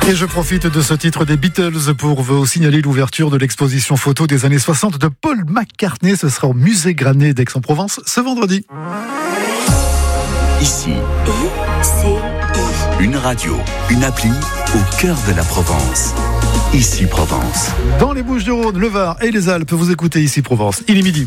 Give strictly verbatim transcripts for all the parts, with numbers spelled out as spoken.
Et je profite de ce titre des Beatles pour vous signaler l'ouverture de l'exposition photo des années soixante de Paul McCartney. Ce sera au musée Granet d'Aix-en-Provence ce vendredi. Ici, I C I. une radio, une appli au cœur de la Provence. Ici Provence. Dans les Bouches-du-Rhône, le Var et les Alpes, vous écoutez Ici Provence. Il est midi.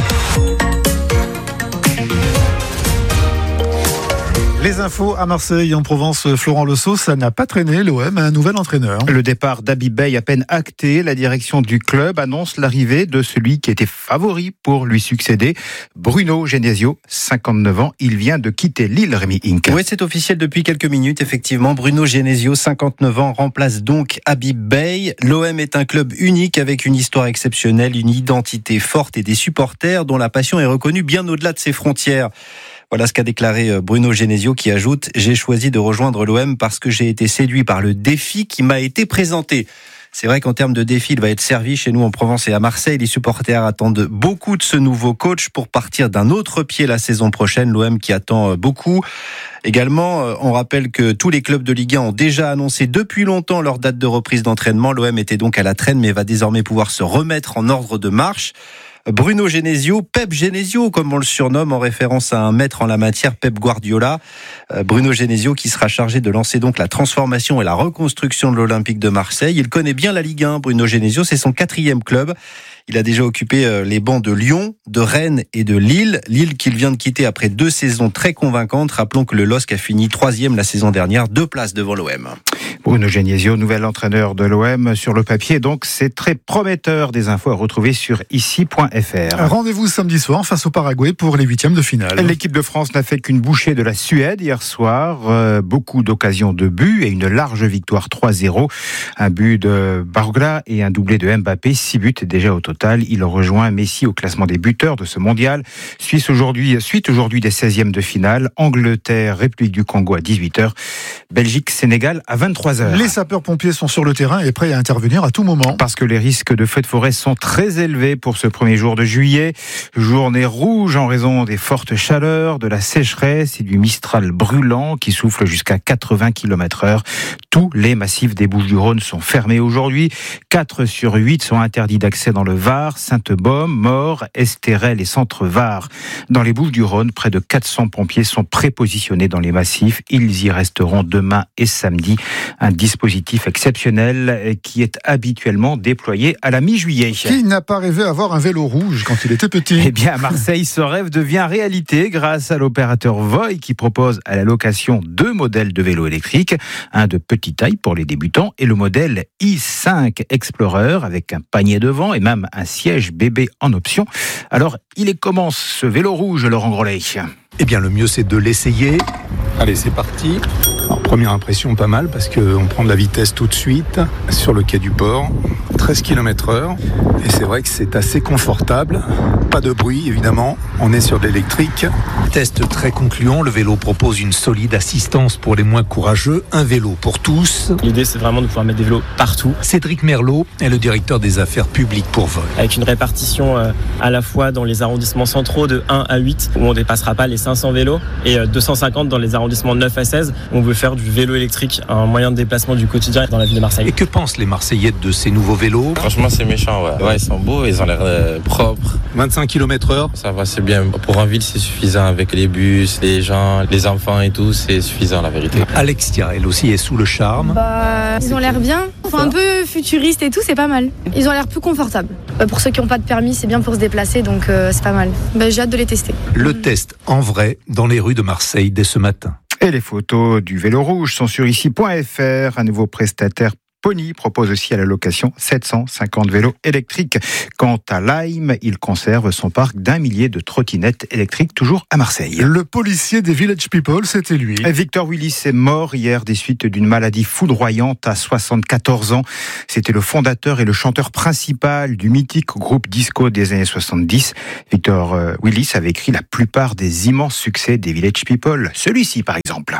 Les infos à Marseille, en Provence, Florent Lesault, ça n'a pas traîné. L'O M a un nouvel entraîneur. Le départ d'Habib Beye à peine acté, la direction du club annonce l'arrivée de celui qui était favori pour lui succéder, Bruno Genesio, cinquante-neuf ans. Il vient de quitter Lille, Rémi Inc. Oui, c'est officiel depuis quelques minutes, effectivement. Bruno Genesio, cinquante-neuf ans, remplace donc Habib Beye. L'O M est un club unique avec une histoire exceptionnelle, une identité forte et des supporters dont la passion est reconnue bien au-delà de ses frontières. Voilà ce qu'a déclaré Bruno Genesio, qui ajoute « J'ai choisi de rejoindre l'O M parce que j'ai été séduit par le défi qui m'a été présenté ». C'est vrai qu'en termes de défi, il va être servi chez nous en Provence et à Marseille. Les supporters attendent beaucoup de ce nouveau coach pour partir d'un autre pied la saison prochaine. L'O M qui attend beaucoup. Également, on rappelle que tous les clubs de Ligue un ont déjà annoncé depuis longtemps leur date de reprise d'entraînement. L'O M était donc à la traîne, mais va désormais pouvoir se remettre en ordre de marche. Bruno Genesio, Pep Genesio, comme on le surnomme en référence à un maître en la matière, Pep Guardiola. Bruno Genesio qui sera chargé de lancer donc la transformation et la reconstruction de l'Olympique de Marseille. Il connaît bien la Ligue un, Bruno Genesio, c'est son quatrième club. Il a déjà occupé les bancs de Lyon, de Rennes et de Lille. Lille qu'il vient de quitter après deux saisons très convaincantes. Rappelons que le L O S C a fini troisième la saison dernière, deux places devant l'O M. Bruno Genesio, nouvel entraîneur de l'O M sur le papier. Donc c'est très prometteur. Des infos à retrouver sur ici point f r. Rendez-vous samedi soir face au Paraguay pour les huitièmes de finale. L'équipe de France n'a fait qu'une bouchée de la Suède hier soir. Euh, beaucoup d'occasions de but et une large victoire trois zéro. Un but de Bargra et un doublé de Mbappé. Six buts déjà au total. Il rejoint Messi au classement des buteurs de ce mondial. Suisse aujourd'hui, suite aujourd'hui des seizièmes de finale. Angleterre, République du Congo à dix-huit heures. Belgique, Sénégal à vingt-trois heures. Les sapeurs-pompiers sont sur le terrain et prêts à intervenir à tout moment. Parce que les risques de feux de forêt sont très élevés pour ce premier jour de juillet. Journée rouge en raison des fortes chaleurs, de la sécheresse et du Mistral brûlant qui souffle jusqu'à quatre-vingts kilomètres heure. Tous les massifs des Bouches-du-Rhône sont fermés aujourd'hui. quatre sur huit sont interdits d'accès dans le Var, Sainte-Baume, Maure, Estérel et Centre-Var. Dans les Bouches-du-Rhône, près de quatre cents pompiers sont prépositionnés dans les massifs. Ils y resteront demain et samedi. Un dispositif exceptionnel qui est habituellement déployé à la mi-juillet. Qui n'a pas rêvé avoir un vélo rouge quand il était petit ? Eh bien, à Marseille, ce rêve devient réalité grâce à l'opérateur Voy qui propose à la location deux modèles de vélos électriques. Un de petite taille pour les débutants et le modèle i cinq Explorer avec un panier devant et même un siège bébé en option. Alors, il est comment ce vélo rouge, Laurent Grollet ? Eh bien, le mieux, c'est de l'essayer. Allez, c'est parti. Alors, première impression, pas mal, parce qu'on prend de la vitesse tout de suite sur le quai du port. treize kilomètres heure. Et c'est vrai que c'est assez confortable. Pas de bruit, évidemment. On est sur de l'électrique. Test très concluant. Le vélo propose une solide assistance pour les moins courageux. Un vélo pour tous. L'idée, c'est vraiment de pouvoir mettre des vélos partout. Cédric Merlot est le directeur des affaires publiques pour Voy. Avec une répartition euh, à la fois dans les arrondissements centraux de un à huit, où on ne dépassera pas les cinq cents vélos, et euh, deux cent cinquante dans les arrondissements neuf à seize, où on veut faire du vélo électrique un moyen de déplacement du quotidien dans la ville de Marseille. Et que pensent les Marseillais de ces nouveaux vélos ? Franchement, c'est méchant, ouais. Ouais, ils sont beaux, ils ont l'air euh, propres. vingt-cinq kilomètres heure. Ça va, c'est bien. Pour en ville, c'est suffisant avec les bus, les gens, les enfants et tout, c'est suffisant, la vérité. Alexia, elle aussi, est sous le charme. Bah, ils ont l'air bien. Enfin, un peu futuristes et tout, c'est pas mal. Ils ont l'air plus confortables. Bah, pour ceux qui n'ont pas de permis, c'est bien pour se déplacer, donc euh, c'est pas mal. Bah, j'ai hâte de les tester. Le test en vrai dans les rues de Marseille dès ce matin. Et les photos du vélo rouge sont sur ici point f r. Un nouveau prestataire Pony propose aussi à la location sept cent cinquante vélos électriques. Quant à Lime, il conserve son parc d'un millier de trottinettes électriques, toujours à Marseille. Le policier des Village People, c'était lui. Victor Willis est mort hier des suites d'une maladie foudroyante à soixante-quatorze ans. C'était le fondateur et le chanteur principal du mythique groupe disco des années soixante-dix. Victor Willis avait écrit la plupart des immenses succès des Village People. Celui-ci, par exemple.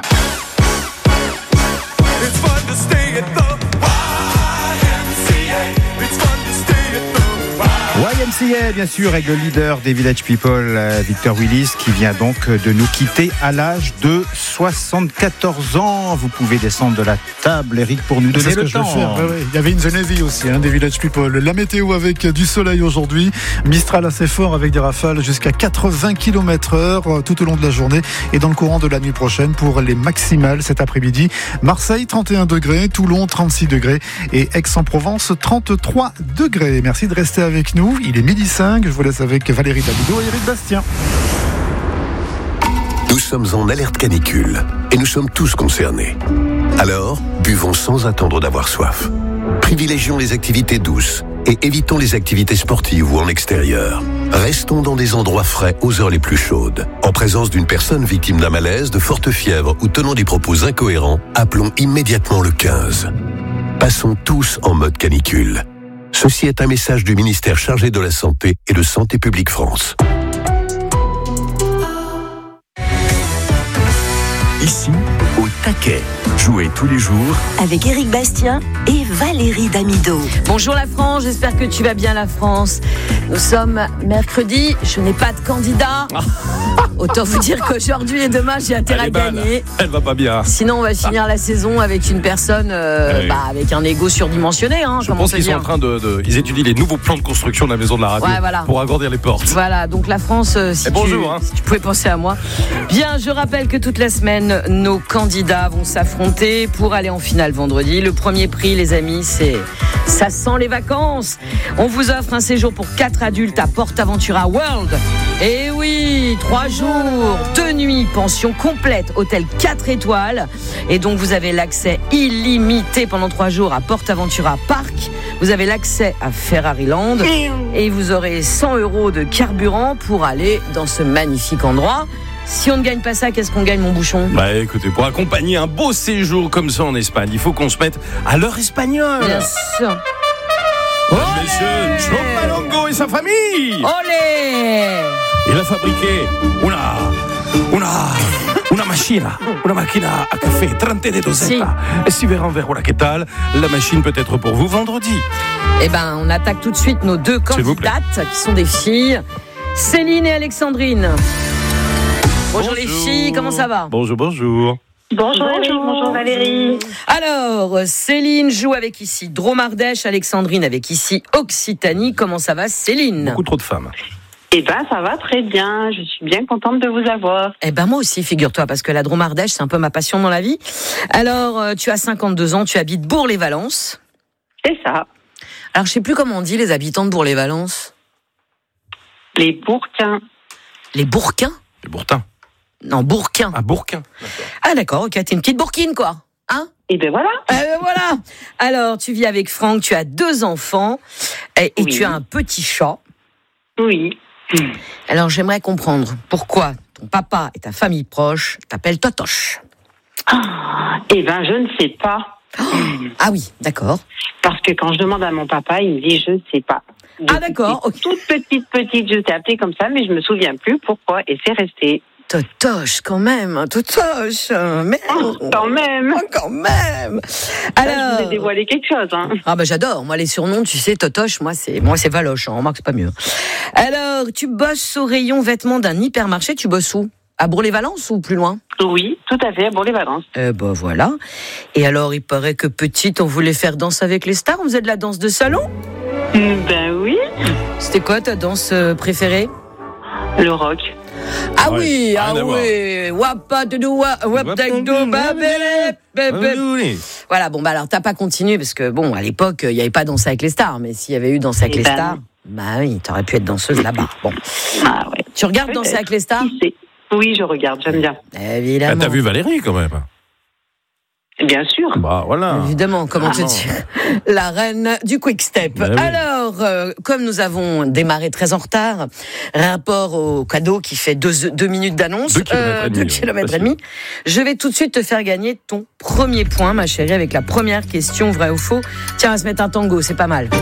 Y M C Marseillais, bien sûr, avec le leader des Village People, Victor Willis, qui vient donc de nous quitter à l'âge de soixante-quatorze ans. Vous pouvez descendre de la table, Eric, pour nous donner C'est ce le que je vais temps. faire. Ouais, ouais. Il y avait une Geneviève aussi, hein, des Village People. La météo avec du soleil aujourd'hui, Mistral assez fort avec des rafales jusqu'à quatre-vingts kilomètres heure tout au long de la journée et dans le courant de la nuit prochaine pour les maximales cet après-midi. Marseille trente et un degrés, Toulon trente-six degrés et Aix-en-Provence trente-trois degrés. Merci de rester avec nous. Il est midi cinq. Je vous laisse avec Valérie Damido et Eric Bastien. Nous sommes en alerte canicule et nous sommes tous concernés. Alors, buvons sans attendre d'avoir soif. Privilégions les activités douces et évitons les activités sportives ou en extérieur. Restons dans des endroits frais aux heures les plus chaudes. En présence d'une personne victime d'un malaise, de forte fièvre ou tenant des propos incohérents, appelons immédiatement le quinze. Passons tous en mode canicule. Ceci est un message du ministère chargé de la Santé et de Santé publique France. Ici, au taquet. Jouez tous les jours Avec Eric Bastien et Valérie Damido. Bonjour la France, j'espère que tu vas bien la France. Nous sommes mercredi, je n'ai pas de candidat. Autant vous dire qu'aujourd'hui et demain j'ai intérêt à gagner. Elle va pas bien. Sinon on va finir la saison avec une personne euh, oui. bah, avec un ego surdimensionné. Hein, je pense qu'ils sont en train de, de... Ils étudient les nouveaux plans de construction de la maison de la radio ouais, voilà. pour agrandir les portes. Voilà, donc la France, euh, si, tu, bonjour, hein. si tu pouvais penser à moi. Bien, je rappelle que toute la semaine, nos candidats vont s'affronter pour aller en finale vendredi. Le premier prix, les amis, c'est ça sent les vacances. On vous offre un séjour pour quatre adultes à PortAventura World. Et oui, trois jours, deux nuits, pension complète, hôtel quatre étoiles. Et donc vous avez l'accès illimité pendant trois jours à PortAventura Park. Vous avez l'accès à Ferrariland. Et vous aurez cent euros de carburant pour aller dans ce magnifique endroit. Si on ne gagne pas ça, qu'est-ce qu'on gagne, mon bouchon ? Bah écoutez, pour accompagner un beau séjour comme ça en Espagne, il faut qu'on se mette à l'heure espagnole. Bien sûr. Monsieur John Malongo et sa famille. Olé! Il a fabriqué una, una, una machina, una machina à café, trente de dosetta. Et si verrons vers voilà que tal, la machine peut être pour vous vendredi. Eh ben, on attaque tout de suite nos deux candidates qui sont des filles, Céline et Alexandrine. Bonjour, bonjour les filles, comment ça va ? Bonjour, bonjour. Bonjour, bonjour. bonjour Valérie. Alors, Céline joue avec ici Dromardèche, Alexandrine avec ici Occitanie. Comment ça va, Céline ? Beaucoup trop de femmes. Eh ben, ça va très bien. Je suis bien contente de vous avoir. Eh ben, moi aussi, figure-toi, parce que la Dromardèche, c'est un peu ma passion dans la vie. Alors, tu as cinquante-deux ans, tu habites Bourg-les-Valences. C'est ça. Alors, je sais plus comment on dit les habitants de Bourg-les-Valences. Les Bourquins. Les Bourquins ? Les Bourquins. Non, Bourquin. Ah, Bourquin. D'accord. Ah, d'accord, ok, t'es une petite bourquine, quoi. Hein ? Et ben voilà. Eh ben voilà. Alors, tu vis avec Franck, tu as deux enfants et, et oui. tu as un petit chat. Oui. Alors, j'aimerais comprendre pourquoi ton papa et ta famille proche t'appellent Totoche. Ah, eh ben, je ne sais pas. Oh. Ah oui, d'accord. Parce que quand je demande à mon papa, il me dit je ne sais pas. Ah d'accord. Okay. Toute petite, petite, je t'ai appelée comme ça, mais je me souviens plus pourquoi, et c'est resté. Totoche, quand même, Totoche, mais oh, quand même, oh, quand même. Alors, là, je vous ai dévoilé quelque chose. Hein. Ah ben j'adore. Moi les surnoms, tu sais, Totoche, moi c'est, moi c'est Valoche. Hein, on remarque c'est pas mieux. Alors, tu bosses au rayon vêtements d'un hypermarché. Tu bosses où ? À Bourg-les-Valences ou plus loin ? Oui, tout à fait, à Bourg-les-Valences. Eh ben voilà. Et alors, il paraît que petite, on voulait faire danse avec les stars. On faisait de la danse de salon ? Ben oui. C'était quoi ta danse préférée ? Le rock. Ah ouais, oui, ah oui. Voilà, bon, bah alors t'as pas continué parce que bon, à l'époque, il n'y avait pas Danse avec les stars, mais s'il y avait eu Danse avec les ben... stars, bah oui, t'aurais pu être danseuse là-bas. Bon. Ah ouais. Tu regardes Peut-être. Danse avec les stars ? Oui, je regarde, j'aime bien. Évidemment. Ah, t'as vu Valérie quand même ? Bien sûr. Bah voilà. Évidemment, comment ah, te dire, la reine du quick step. Bah, oui. Alors, euh, comme nous avons démarré très en retard, rapport au cadeau qui fait deux, deux minutes d'annonce, deux kilomètres, euh, et, demi, deux kilomètres et demi, je vais tout de suite te faire gagner ton premier point, ma chérie, avec la première question, vrai ou faux. Tiens, on va se mettre un tango, c'est pas mal.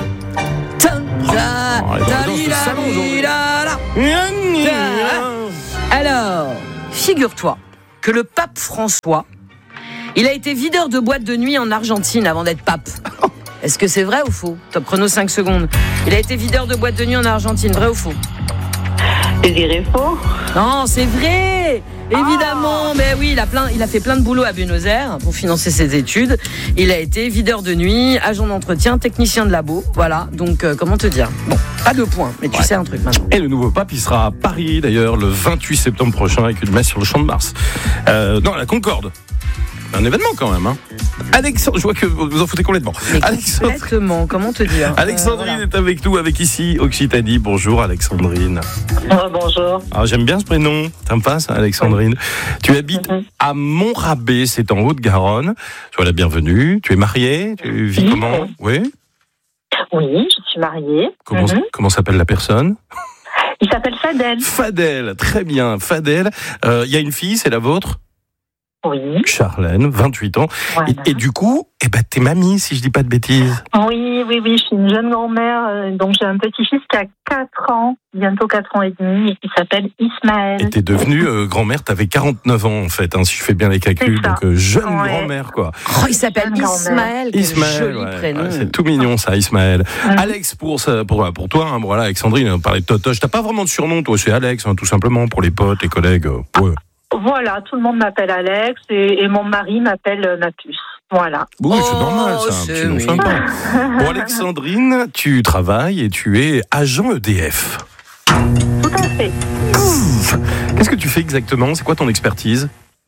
Alors, figure-toi que le pape François, il a été videur de boîte de nuit en Argentine avant d'être pape. Est-ce que c'est vrai ou faux? Top chrono, cinq secondes. Il a été videur de boîte de nuit en Argentine, vrai ou faux? Je dirais faux. Non, c'est vrai. Évidemment, ah. mais oui, il a, plein, il a fait plein de boulot à Buenos Aires pour financer ses études. Il a été videur de nuit, agent d'entretien, technicien de labo. Voilà, donc euh, comment te dire? Bon, pas de points, mais tu ouais. sais un truc maintenant. Et le nouveau pape, il sera à Paris d'ailleurs le vingt-huit septembre prochain avec une messe sur le Champ de Mars. Euh, non, à la Concorde. Un événement quand même, hein. Alexandre, je vois que vous en foutez complètement. Mais complètement, comment te dire? Alexandrine euh, voilà. est avec nous, avec ici Occitanie. Bonjour Alexandrine. Oh, bonjour. Alors, j'aime bien ce prénom. T'aimes pas ça, Alexandrine? Oui. Tu habites mm-hmm. à Montrabé, c'est en Haute-Garonne. Sois la bienvenue. Tu es mariée? Tu vis oui. comment? Oui. Oui, je suis mariée. Comment, mm-hmm. comment s'appelle la personne? Il s'appelle Fadel. Fadel, très bien. Fadel. Il euh, y a une fille, c'est la vôtre? Oui. Charlène, vingt-huit ans. Voilà. Et, et du coup, eh ben, t'es mamie, si je dis pas de bêtises. Oui, oui, oui, je suis une jeune grand-mère. Euh, donc j'ai un petit-fils qui a quatre ans, bientôt quatre ans et demi, et qui s'appelle Ismaël. Et t'es devenue euh, grand-mère, t'avais quarante-neuf ans en fait, hein, si je fais bien les calculs. Donc euh, jeune ouais. grand-mère, quoi. Oh, il s'appelle Ismaël. Ismaël, joli ouais, prénom. Ouais, c'est tout mignon ça, Ismaël. Mmh. Alex, pour, ça, pour, pour toi, hein, voilà, Alexandrine, on parlait de Totoche. T'as pas vraiment de surnom, toi, c'est Alex, hein, tout simplement, pour les potes, les collègues. Euh, ouais. Voilà, tout le monde m'appelle Alex et, et mon mari m'appelle ma puce. Voilà. Oui, c'est oh, normal, ça, un petit nom sympa. Bon, Alexandrine, tu travailles et tu es agent E D F. Tout à fait. Qu'est-ce que tu fais exactement? C'est quoi ton expertise?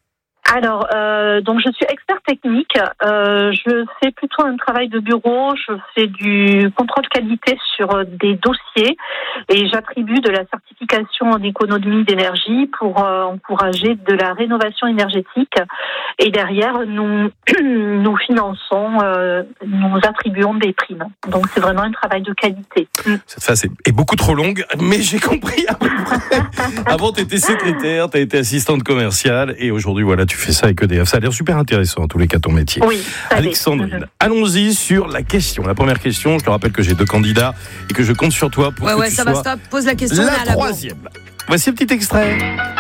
Alors, euh, donc je suis expert technique. Euh, je fais plutôt un travail de bureau. Je fais du contrôle qualité sur des dossiers et j'attribue de la certification en économie d'énergie pour euh, encourager de la rénovation énergétique. Et derrière, nous nous finançons, euh, nous attribuons des primes. Donc c'est vraiment un travail de qualité. Cette phase est beaucoup trop longue, mais j'ai compris à peu près. Avant, tu étais secrétaire, tu as été assistante commerciale et aujourd'hui, voilà, tu fais ça avec E D F. Ça a l'air super intéressant, en tous les cas, ton métier. Oui, Alexandrine, mmh. allons-y sur la question. La première question, je te rappelle que j'ai deux candidats et que je compte sur toi pour ouais, que ouais, tu ça sois va, stop. Pose la question. La, la troisième. Voici un petit extrait.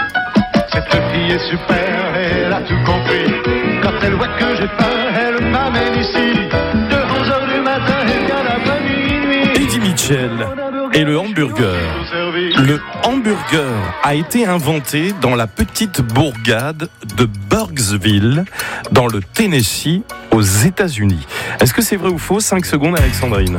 Cette fille est super, elle a tout compris. Quand elle voit que j'ai faim, elle m'amène ici. De onze heures du matin, elle vient l'après minuit. Eddie Mitchell et le hamburger. Le hamburger a été inventé dans la petite bourgade de Burksville, dans le Tennessee, aux États-Unis. Est-ce que c'est vrai ou faux? cinq secondes, Alexandrine.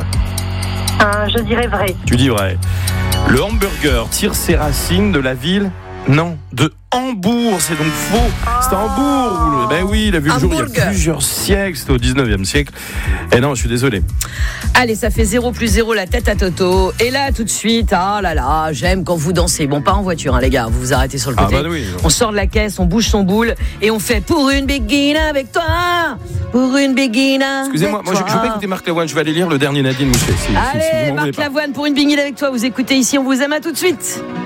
Euh, je dirais vrai. Tu dis vrai. Le hamburger tire ses racines de la ville? Non, de Hambourg, c'est donc faux. C'était Hambourg. Ben oui, il a vu le jour il y a plusieurs siècles, c'était au dix-neuvième siècle. Et non, je suis désolé. Allez, ça fait zéro plus zéro, la tête à Toto. Et là, tout de suite, ah là là, j'aime quand vous dansez. Bon, pas en voiture, hein, les gars, vous vous arrêtez sur le côté. Ah bah oui. On sort de la caisse, on bouge son boule et on fait pour une béguine avec toi. Pour une béguine. Excusez-moi, moi, je ne vais pas écouter Marc Lavoine, je vais aller lire le dernier Nadine Mouchet. Si, Allez, si, si Marc Lavoine, pour une béguine avec toi. Vous écoutez ici, on vous aime, à tout de suite.